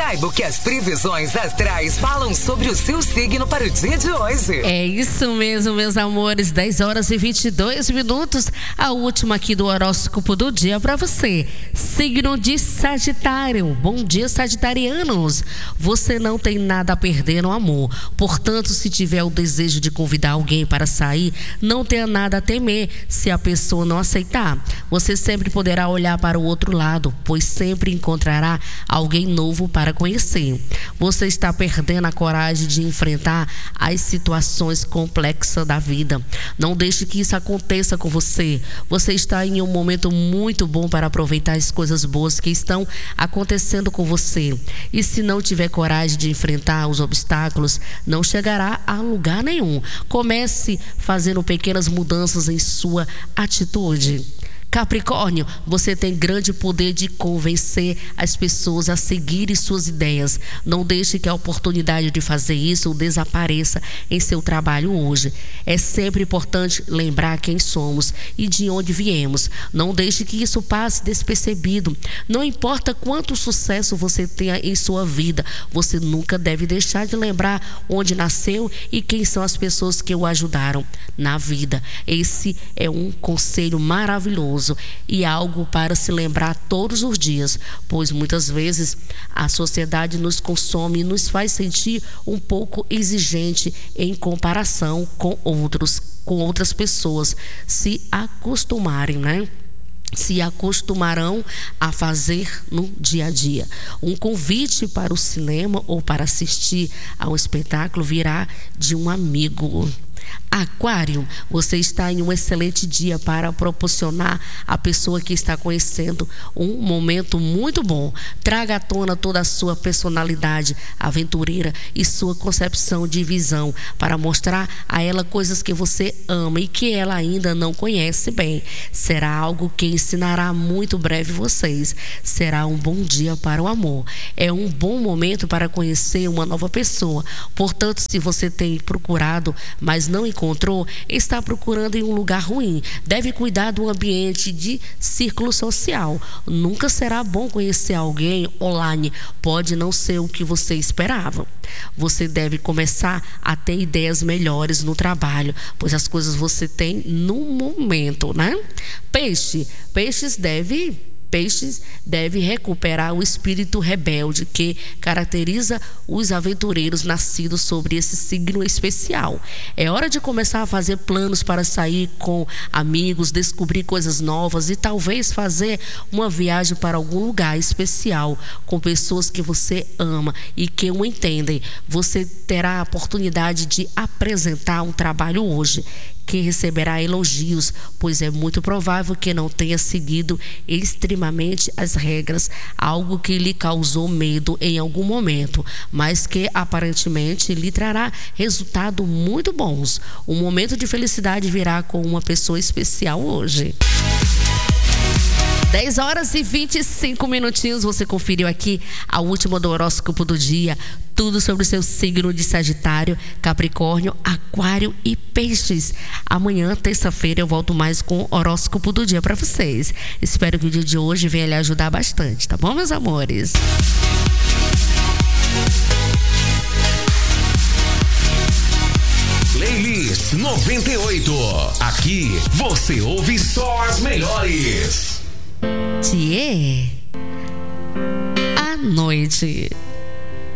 Saiba o que as previsões astrais falam sobre o seu signo para o dia de hoje. É isso mesmo, meus amores. 10 horas e 22 minutos. A última aqui do horóscopo do dia para você. Signo de Sagitário. Bom dia, sagitarianos. Você não tem nada a perder no amor. Portanto, se tiver o desejo de convidar alguém para sair, não tenha nada a temer se a pessoa não aceitar. Você sempre poderá olhar para o outro lado, pois sempre encontrará alguém novo para conhecer. Você está perdendo a coragem de enfrentar as situações complexas da vida. Não deixe que isso aconteça com você. Você está em um momento muito bom para aproveitar as coisas boas que estão acontecendo com você. E se não tiver coragem de enfrentar os obstáculos, não chegará a lugar nenhum. Comece fazendo pequenas mudanças em sua atitude. Capricórnio, você tem grande poder de convencer as pessoas a seguirem suas ideias. Não deixe que a oportunidade de fazer isso desapareça em seu trabalho hoje. É sempre importante lembrar quem somos e de onde viemos. Não deixe que isso passe despercebido. Não importa quanto sucesso você tenha em sua vida, você nunca deve deixar de lembrar onde nasceu e quem são as pessoas que o ajudaram na vida. Esse é um conselho maravilhoso e algo para se lembrar todos os dias, pois muitas vezes a sociedade nos consome e nos faz sentir um pouco exigente em comparação com outras pessoas. Se acostumarem, né? Se acostumarão a fazer no dia a dia. Um convite para o cinema ou para assistir a um espetáculo virá de um amigo. Aquário, você está em um excelente dia para proporcionar à pessoa que está conhecendo um momento muito bom. Traga à tona toda a sua personalidade aventureira e sua concepção de visão para mostrar a ela coisas que você ama e que ela ainda não conhece bem. Será algo que ensinará muito breve vocês. Será um bom dia para o amor. É um bom momento para conhecer uma nova pessoa. Portanto, se você tem procurado, mas não encontrou, está procurando em um lugar ruim. Deve cuidar do ambiente de círculo social. Nunca será bom conhecer alguém online. Pode não ser o que você esperava. Você deve começar a ter ideias melhores no trabalho, pois as coisas você tem no momento, né? Peixes deve recuperar o espírito rebelde que caracteriza os aventureiros nascidos sobre esse signo especial. É hora de começar a fazer planos para sair com amigos, descobrir coisas novas e talvez fazer uma viagem para algum lugar especial com pessoas que você ama e que o entendem. Você terá a oportunidade de apresentar um trabalho hoje que receberá elogios, pois é muito provável que não tenha seguido extremamente as regras, algo que lhe causou medo em algum momento, mas que aparentemente lhe trará resultados muito bons. Um momento de felicidade virá com uma pessoa especial hoje. 10 horas e 25 minutinhos, você conferiu aqui a última do horóscopo do dia. Tudo sobre o seu signo de Sagitário, Capricórnio, Aquário e Peixes. Amanhã, terça-feira, eu volto mais com o horóscopo do dia para vocês. Espero que o dia de hoje venha lhe ajudar bastante, tá bom, meus amores? Playlist 98. Aqui você ouve só as melhores. Thier, à noite.